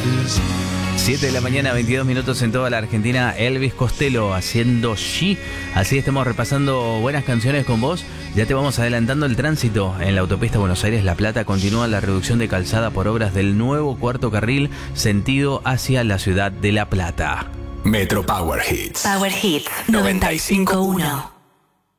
7 de la mañana, 22 minutos en toda la Argentina. Elvis Costello haciendo She. Así estamos repasando buenas canciones con vos. Ya te vamos adelantando el tránsito. En la autopista Buenos Aires-La Plata continúa la reducción de calzada por obras del nuevo cuarto carril sentido hacia la ciudad de La Plata. Metro Power Hits. Power Hits 95.1.